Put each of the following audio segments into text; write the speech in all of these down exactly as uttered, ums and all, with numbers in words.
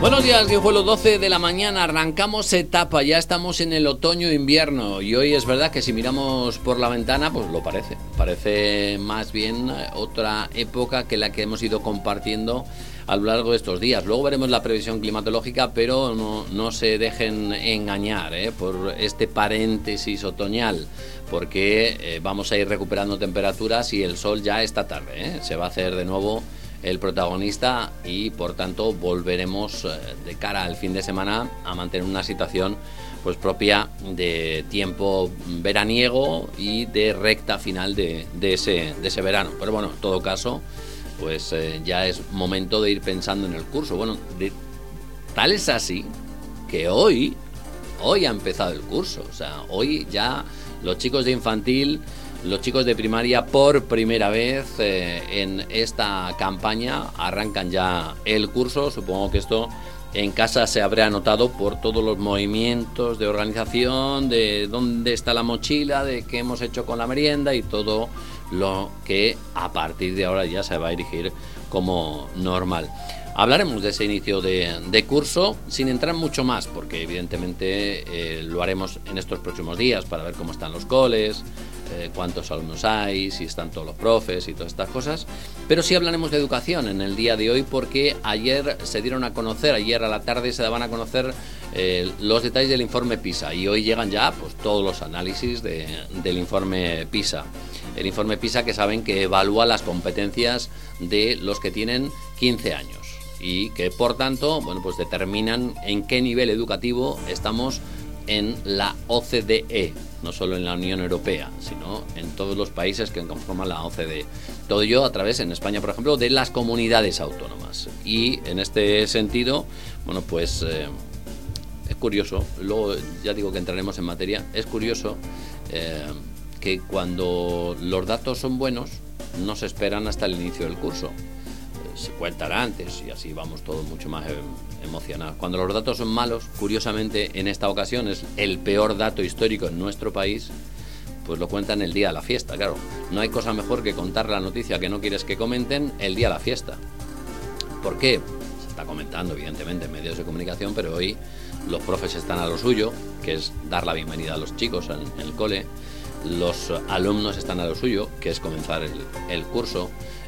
Buenos días, Guijuelo, doce de la mañana, arrancamos etapa, ya estamos en el otoño-invierno y hoy es verdad que si miramos por la ventana, pues lo parece, parece más bien otra época que la que hemos ido compartiendo a lo largo de estos días. Luego veremos la previsión climatológica, pero no, no se dejen engañar ¿eh? por este paréntesis otoñal, porque eh, vamos a ir recuperando temperaturas y el sol ya esta tarde ¿eh? se va a hacer de nuevo el protagonista y por tanto volveremos eh, de cara al fin de semana a mantener una situación pues propia de tiempo veraniego y de recta final de, de, ese, de ese verano. Pero bueno, en todo caso, pues eh, ya es momento de ir pensando en el curso. Bueno, de, tal es así que hoy, hoy ha empezado el curso. O sea, hoy ya los chicos de infantil, los chicos de primaria por primera vez eh, en esta campaña arrancan ya el curso. Supongo que esto en casa se habrá notado por todos los movimientos de organización, de dónde está la mochila, de qué hemos hecho con la merienda y todo lo que a partir de ahora ya se va a dirigir como normal. Hablaremos de ese inicio de, de curso sin entrar mucho más, porque evidentemente eh, lo haremos en estos próximos días para ver cómo están los coles, eh, cuántos alumnos hay, si están todos los profes y todas estas cosas. Pero sí hablaremos de educación en el día de hoy, porque ayer se dieron a conocer, ayer a la tarde se daban a conocer eh, los detalles del informe PISA y hoy llegan ya pues todos los análisis de, del informe PISA. El informe PISA, que saben que evalúa las competencias de los que tienen quince años. Y que por tanto, bueno, pues determinan en qué nivel educativo estamos en la O C D E, no solo en la Unión Europea, sino en todos los países que conforman la O C D E. Todo ello a través, en España, por ejemplo, de las comunidades autónomas. Y en este sentido, bueno, pues eh, es curioso, luego ya digo que entraremos en materia, es curioso eh, que cuando los datos son buenos, no se esperan hasta el inicio del curso. Se cuentan antes y así vamos todos mucho más emocionados. Cuando los datos son malos, curiosamente en esta ocasión es el peor dato histórico en nuestro país, pues lo cuentan el día de la fiesta. Claro, no hay cosa mejor que contar la noticia que no quieres que comenten el día de la fiesta. ¿Por qué? Se está comentando evidentemente en medios de comunicación, pero hoy los profes están a lo suyo, que es dar la bienvenida a los chicos en, en el cole. Los alumnos están a lo suyo, que es comenzar el, el curso.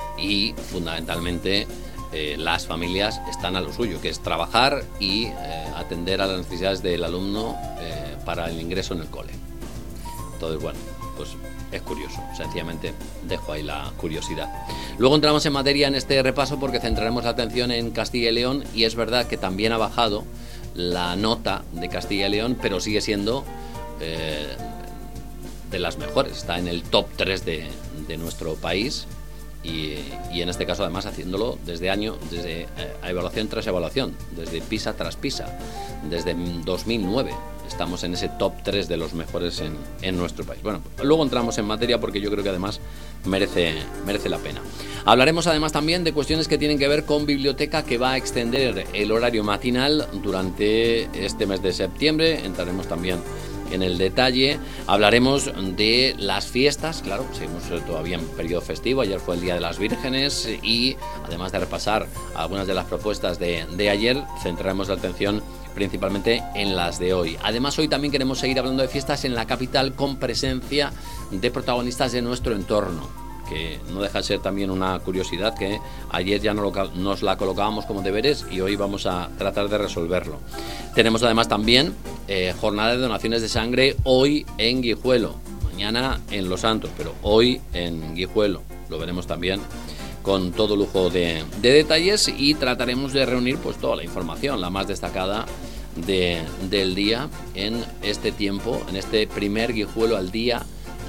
Y fundamentalmente eh, las familias están a lo suyo, que es trabajar y eh, atender a las necesidades del alumno eh, para el ingreso en el cole. Entonces, bueno, pues es curioso, sencillamente dejo ahí la curiosidad. Luego entramos en materia en este repaso porque centraremos la atención en Castilla y León, y es verdad que también ha bajado la nota de Castilla y León, pero sigue siendo eh, de las mejores, está en el top tres de, de nuestro país. Y, y en este caso además haciéndolo desde año, desde eh, evaluación tras evaluación, desde PISA tras PISA, desde dos mil nueve estamos en ese top tres de los mejores en, en nuestro país. Bueno, luego entramos en materia porque yo creo que además merece, merece la pena. Hablaremos además también de cuestiones que tienen que ver con biblioteca, que va a extender el horario matinal durante este mes de septiembre. Entraremos también en el detalle. Hablaremos de las fiestas, claro, seguimos todavía en periodo festivo, ayer fue el Día de las Vírgenes y además de repasar algunas de las propuestas de, de ayer, centraremos la atención principalmente en las de hoy. Además, hoy también queremos seguir hablando de fiestas en la capital con presencia de protagonistas de nuestro entorno, que no deja de ser también una curiosidad que ayer ya nos la colocábamos como deberes y hoy vamos a tratar de resolverlo. Tenemos además también eh, jornada de donaciones de sangre hoy en Guijuelo, mañana en Los Santos, pero hoy en Guijuelo. Lo veremos también con todo lujo de, de detalles y trataremos de reunir pues toda la información, la más destacada de, del día en este tiempo, en este primer Guijuelo al día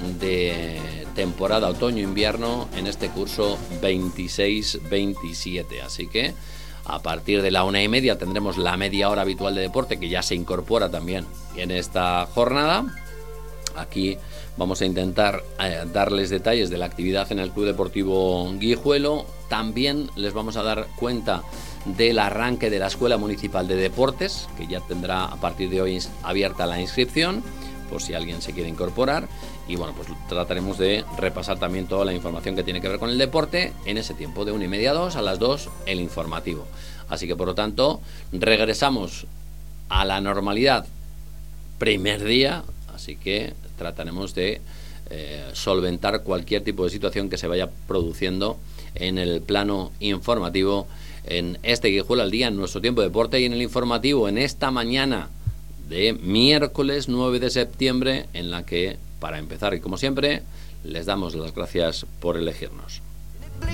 de temporada otoño-invierno en este curso veintiséis veintisiete. Así que a partir de la una y media tendremos la media hora habitual de deporte, que ya se incorpora también en esta jornada. Aquí vamos a intentar eh, darles detalles de la actividad en el Club Deportivo Guijuelo. También les vamos a dar cuenta del arranque de la Escuela Municipal de Deportes, que ya tendrá a partir de hoy abierta la inscripción, por si alguien se quiere incorporar. Y bueno, pues trataremos de repasar también toda la información que tiene que ver con el deporte en ese tiempo de una y media a dos, a las dos el informativo. Así que por lo tanto regresamos a la normalidad primer día, así que trataremos de eh, solventar cualquier tipo de situación que se vaya produciendo en el plano informativo en este Guijuelo al Día, en nuestro tiempo de deporte, y en el informativo en esta mañana de miércoles nueve de septiembre, en la que, para empezar y como siempre, les damos las gracias por elegirnos.